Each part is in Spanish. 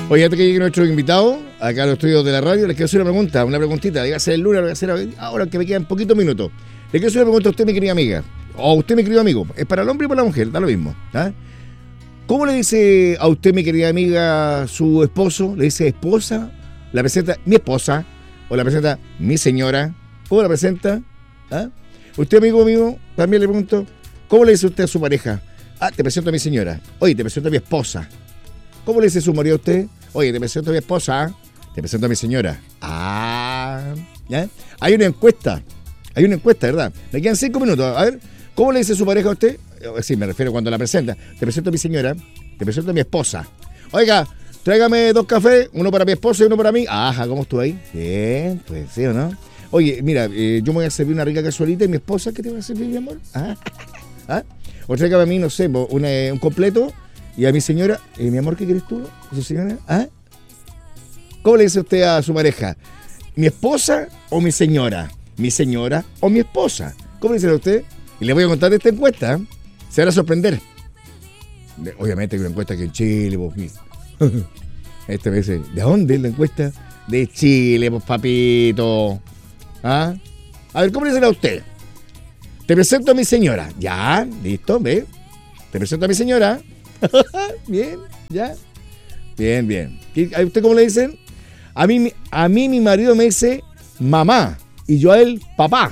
Oye, antes que llegue nuestro invitado, acá a los estudios de la radio, les quiero hacer una preguntita. Diga ser el lunes, lo voy a hacer ahora que me quedan poquitos minutos. Le quiero hacer una pregunta a usted, mi querida amiga. O usted, mi querido amigo. Es para el hombre y para la mujer, da lo mismo. ¿Ah? ¿Cómo le dice a usted, mi querida amiga, su esposo? ¿Le dice esposa? ¿La presenta mi esposa? ¿O la presenta mi señora? ¿Cómo la presenta? ¿Ah? Usted, amigo mío, también le pregunto, ¿cómo le dice usted a su pareja? Ah, te presento a mi señora. Oye, te presento a mi esposa. ¿Cómo le dice su marido a usted? Oye, te presento a mi esposa. Te presento a mi señora. Ah, ¿ya? Hay una encuesta, ¿verdad? Me quedan 5 minutos. A ver, ¿cómo le dice su pareja a usted? Sí, me refiero cuando la presenta. Te presento a mi señora. Te presento a mi esposa. Oiga, tráigame 2 cafés, uno para mi esposa y uno para mí. Ajá, ¿cómo estuvo ahí? Bien, pues sí o no. Oye, mira, yo me voy a servir una rica cazuelita y mi esposa, ¿qué te va a servir, mi amor? ¿Ah? ¿Ah? O tráigame a mí, no sé, un completo. Y a mi señora, mi amor, ¿qué quieres tú? ¿Su señora? ¿Ah? ¿Cómo le dice usted a su pareja? ¿Mi esposa o mi señora? ¿Mi señora o mi esposa? ¿Cómo le dice a usted? Y le voy a contar esta encuesta. Se van a sorprender. Obviamente hay una encuesta que en Chile, vos mismo. Esta vez, ¿de dónde es la encuesta? De Chile, pues papito. ¿Ah? A ver, ¿cómo le dicen a usted? Te presento a mi señora. Ya, listo, ve. Te presento a mi señora. Bien, ya. Bien, bien. ¿A usted cómo le dicen? A mí mi marido me dice mamá y yo a él papá.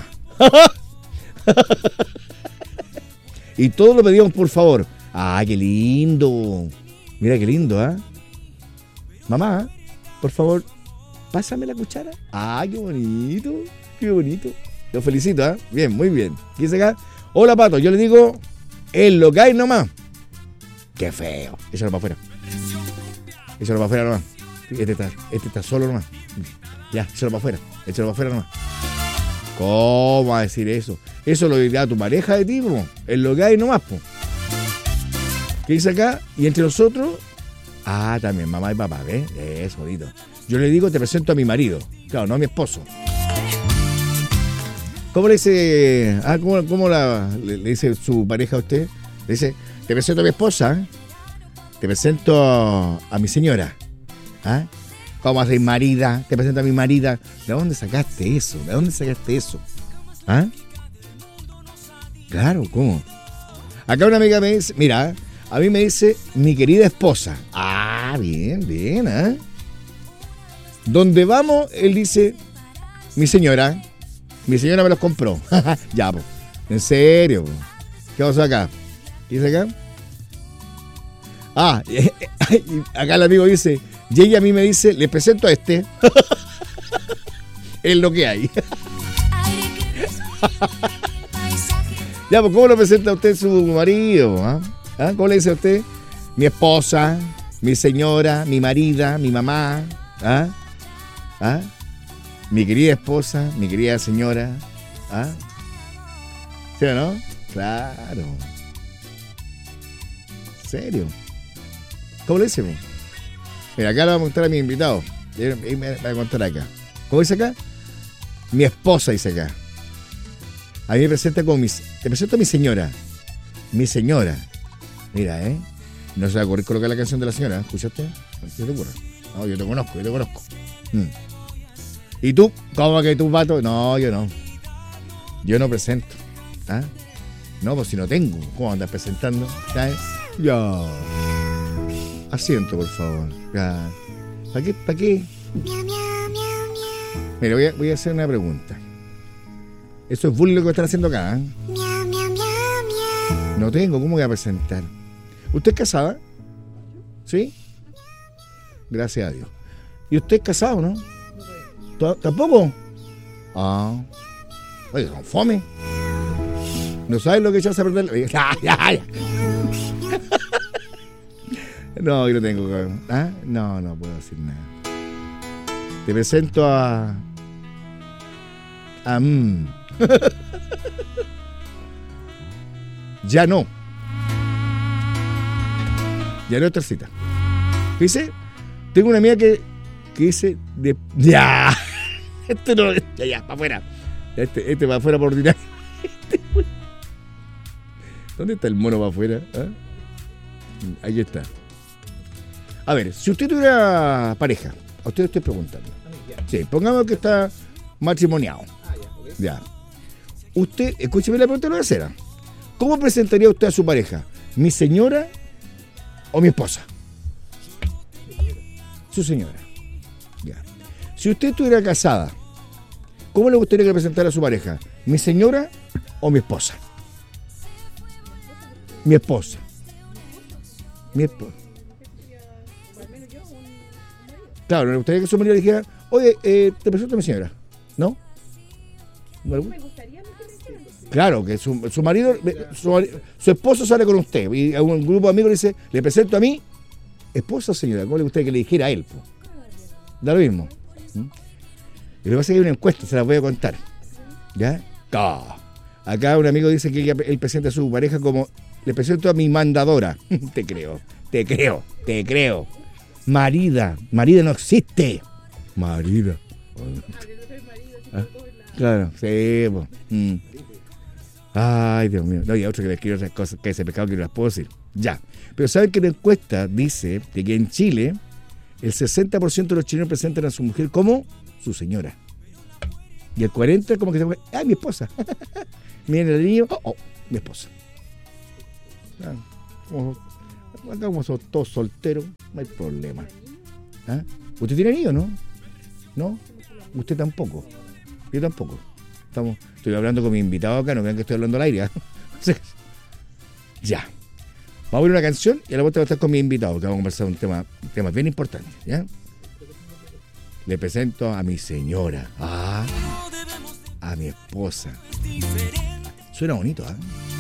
Y todos lo pedimos por favor. Ah, qué lindo. Mira qué lindo, ¿ah? Mamá, por favor, pásame la cuchara. Ah, qué bonito, qué bonito. Lo felicito, ¿ah? Bien, muy bien. ¿Quién se acá? Hola, Pato. Yo le digo, es lo que hay nomás. Qué feo. Échalo para afuera. Échalo para afuera nomás. Este está solo nomás. Ya, échalo para afuera. Échalo para afuera nomás. ¿Cómo va a decir eso? Eso lo dirá tu pareja de ti, po. Es lo que hay nomás, po. ¿Qué dice acá? Y entre nosotros, también mamá y papá, ¿ves? Es bonito. Yo le digo, te presento a mi marido. Claro, no a mi esposo. ¿Cómo le dice? ¿Cómo le dice su pareja a usted? Le dice, te presento a mi esposa. Te presento a mi señora. ¿Ah? ¿Cómo haces marida? Te presento a mi marida. ¿De dónde sacaste eso? ¿De dónde sacaste eso? ¿Ah? Claro, ¿cómo? Acá una amiga me dice, mira, a mí me dice mi querida esposa. Ah, bien, bien, ¿ah? Donde vamos, él dice, mi señora me los compró. Ya, pues. En serio, po. ¿Qué pasa acá? ¿Qué dice acá? Acá el amigo dice, y ella a mí me dice, le presento a este. Es lo que hay. Ya, pues, ¿cómo lo presenta a usted su marido? ¿Ah? ¿Cómo le dice a usted? Mi esposa, mi señora, mi marida, mi mamá. ¿Ah? ¿Ah? Mi querida esposa, mi querida señora. ¿Ah? ¿Sí o no? Claro. ¿En serio? ¿Cómo le dice? Mira, acá le voy a contar a mi invitado. Y me va a contar acá. ¿Cómo dice acá? Mi esposa dice acá. A mí me presenta como te presento a mi señora. Mi señora. Mira, no se va a ocurrir colocar la canción de la señora. ¿Escuchaste? ¿Qué te ocurre? No, yo te conozco. ¿Y tú? ¿Cómo que tú, Pato? No, yo no. Yo no presento. ¿Ah? No, pues si no tengo. ¿Cómo andas presentando? ¿Sabes? Ya. Asiento, por favor. Ya. ¿Para qué? Mira, voy a hacer una pregunta. Eso es bullying lo que están haciendo acá, ¿eh? No tengo, ¿cómo voy a presentar? ¿Usted es casada? ¿Sí? Gracias a Dios. ¿Y usted es casado, no? ¿Tampoco? Oye, con fome. ¿No sabes lo que echarse a perder? Ya. No, yo no tengo. No puedo decir nada. Te presento a Ya no. Ya no es tercita. ¿Qué dice? Tengo una amiga que dice ya. Este no. Ya, para afuera. Este para afuera por ordinario. ¿Dónde está el mono para afuera? ¿Ah? Ahí está. A ver, si usted tuviera pareja, a usted estoy preguntando. Sí, pongamos que está matrimoniado. Ya. Usted, escúcheme la pregunta de la acera. ¿Cómo presentaría usted a su pareja? ¿Mi señora o mi esposa? Su señora. Ya. Si usted estuviera casada, ¿cómo le gustaría que presentara a su pareja? ¿Mi señora o mi esposa? Mi esposa. Mi esposa. Claro, le gustaría que su marido le dijera, oye, te presento a mi señora. ¿No? ¿No me gustaría? Claro, que su marido, su esposo sale con usted y a un grupo de amigos le dice, le presento a mi esposa, señora. ¿Cómo le gustaría que le dijera a él? Po? Da lo mismo. Y lo que pasa es que hay una encuesta, se la voy a contar. ¿Ya? Oh. Acá un amigo dice que él presenta a su pareja como, le presento a mi mandadora. Te creo. Marida no existe. Marida. ¿Ah? Claro, sí. Ay, Dios mío. No, y otro que le escribe otras cosas, que ese pecado que no las puedo decir. Ya. Pero ¿saben que la encuesta dice de que en Chile el 60% de los chilenos presentan a su mujer como su señora? Y el 40% como que se fue, ¡ay, mi esposa! Miren el niño, mi esposa. Acá como somos todos solteros, no hay problema. ¿Ah? ¿Usted tiene niños, no? ¿No? Usted tampoco. Yo tampoco. Estoy hablando con mi invitado acá, no vean que estoy hablando al aire. Ya. Vamos a ver una canción y a la vuelta voy a estar con mi invitado, que vamos a conversar un tema bien importante. ¿Ya? Le presento a mi señora. A mi esposa. Suena bonito, ¿eh?